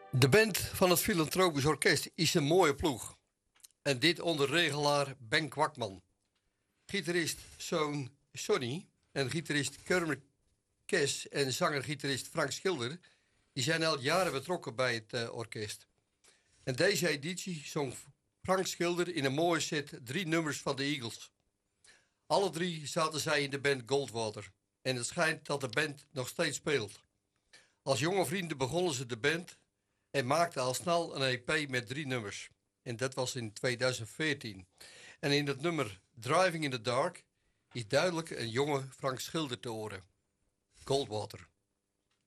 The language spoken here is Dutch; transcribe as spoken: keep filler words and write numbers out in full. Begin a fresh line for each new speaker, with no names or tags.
De band van het Filantropisch Orkest is een mooie ploeg. En dit onder regelaar Ben Kwakman. Gitarist zoon Sonny en gitarist Kermit Kes en zanger-gitarist Frank Schilder... die zijn al jaren betrokken bij het uh, orkest. En deze editie zong Frank Schilder in een mooie set drie nummers van de Eagles. Alle drie zaten zij in de band Goldwater. En het schijnt dat de band nog steeds speelt. Als jonge vrienden begonnen ze de band en maakten al snel een E P met drie nummers. En dat was in tweeduizend veertien. En in het nummer Driving in the Dark is duidelijk een jonge Frank Schilder te horen. Goldwater.